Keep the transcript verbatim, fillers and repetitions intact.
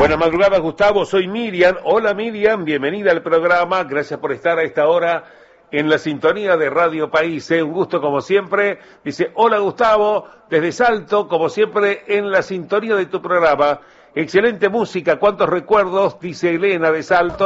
Buenas madrugadas, Gustavo, soy Miriam. Hola Miriam, bienvenida al programa, gracias por estar a esta hora en la sintonía de Radio País, ¿eh? Un gusto como siempre. Dice, hola Gustavo, desde Salto, como siempre en la sintonía de tu programa. Excelente música, cuántos recuerdos, dice Elena de Salto.